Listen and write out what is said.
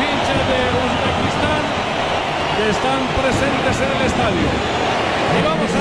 hinchas de Uzbekistán que están presentes en el estadio. Y vamos